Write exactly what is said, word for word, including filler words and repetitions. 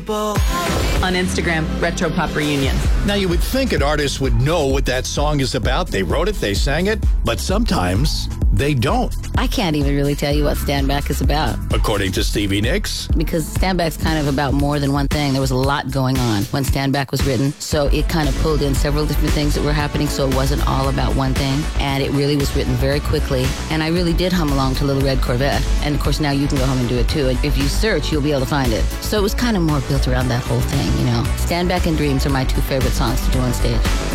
people. On Instagram, Retro Pop Reunion. Now, you would think an artist would know what that song is about. They wrote it, they sang it, but sometimes they don't. I can't even really tell you what Stand Back is about. According to Stevie Nicks. Because Stand Back's kind of about more than one thing. There was a lot going on when Stand Back was written, so it kind of pulled in several different things that were happening, so it wasn't all about one thing. And it really was written very quickly, and I really did hum along to Little Red Corvette. And of course, now you can go home and do it too. If you search, you'll be able to find it. So it was kind of more built around that whole thing, you know. Stand Back and Dreams are my two favorite songs to do on stage.